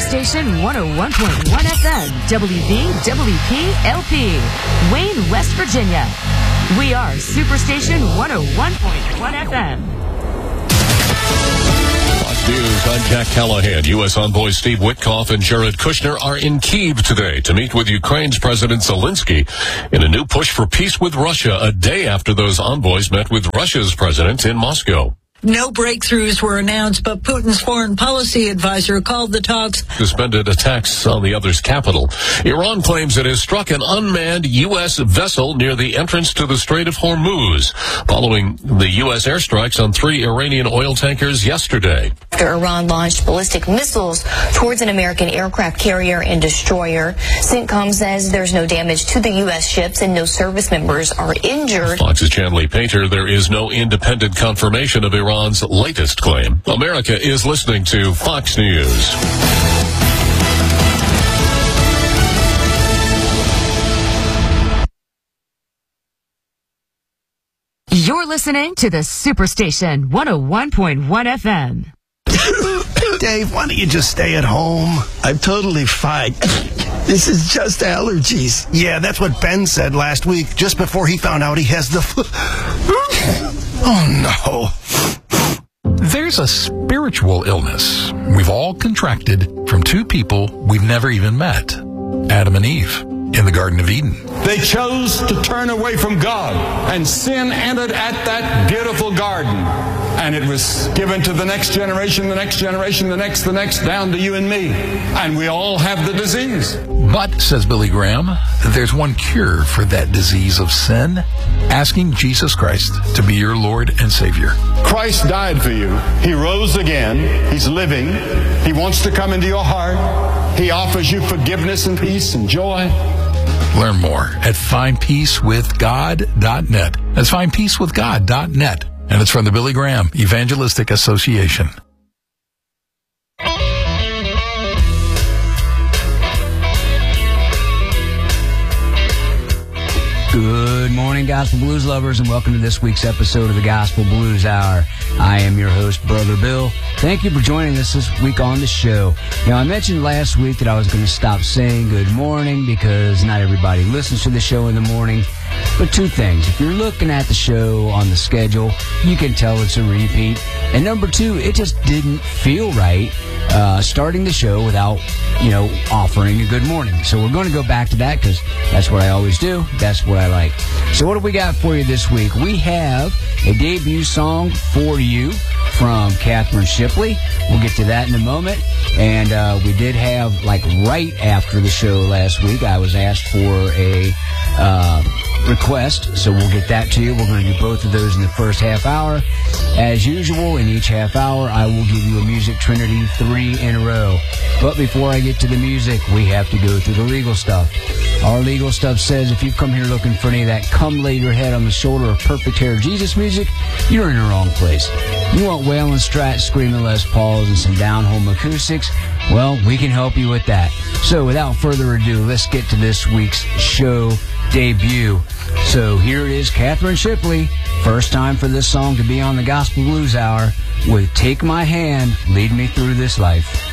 Superstation 101.1 FM, WVWP-LP, Wayne, West Virginia. We are Superstation 101.1 FM. Fox News, I'm Jack Callahan. U.S. envoys Steve Witkoff and Jared Kushner are in Kyiv today to meet with Ukraine's President Zelensky in a new push for peace with Russia, a day after those envoys met with Russia's president in Moscow. No breakthroughs were announced, but Putin's foreign policy advisor called the talks suspended attacks on the other's capital. Iran claims it has struck an unmanned U.S. vessel near the entrance to the Strait of Hormuz, following the U.S. airstrikes on 3 Iranian oil tankers yesterday. After Iran launched ballistic missiles towards an American aircraft carrier and destroyer, CENTCOM says there's no damage to the U.S. ships and no service members are injured. Fox's Chanley Painter, there is no independent confirmation of Iran's latest claim. America is listening to Fox News. You're listening to the Superstation 101.1 FM. Dave, why don't you just stay at home? I'm totally fine. This is just allergies. Yeah, that's what Ben said last week, just before he found out he has the flu. Oh, no. There's a spiritual illness we've all contracted from 2 people we've never even met, Adam and Eve, in the Garden of Eden. They chose to turn away from God, and sin entered at that beautiful garden. And it was given to the next generation, the next generation, the next, down to you and me. And we all have the disease. But, says Billy Graham, there's one cure for that disease of sin: asking Jesus Christ to be your Lord and Savior. Christ died for you. He rose again. He's living. He wants to come into your heart. He offers you forgiveness and peace and joy. Learn more at findpeacewithgod.net. That's findpeacewithgod.net. And it's from the Billy Graham Evangelistic Association. Good morning, Gospel Blues lovers, and welcome to this week's episode of the Gospel Blues Hour. I am your host, Brother Bill. Thank you for joining us this week on the show. Now, I mentioned last week that I was going to stop saying good morning because not everybody listens to the show in the morning. But 2 things. If you're looking at the show on the schedule, you can tell it's a repeat. And number 2, it just didn't feel right starting the show without, offering a good morning. So we're going to go back to that because that's what I always do. That's what I like. So what do we got for you this week? We have a debut song for you from Catherine Shipley. We'll get to that in a moment. And we did have, right after the show last week, I was asked for a request, so we'll get that to you. We're going to do both of those in the first half hour. As usual, in each half hour, I will give you a Music Trinity 3 in a row. But before I get to the music, we have to go through the legal stuff. Our legal stuff says if you've come here looking for any of that come lay your head on the shoulder of perfect hair Jesus music, you're in the wrong place. You want wailing strats, screaming Les Pauls, and some down-home acoustics? Well, we can help you with that. So without further ado, let's get to this week's show debut. So here is Catherine Shipley. First time for this song to be on the Gospel Blues Hour with Take My Hand, Lead Me Through This Life.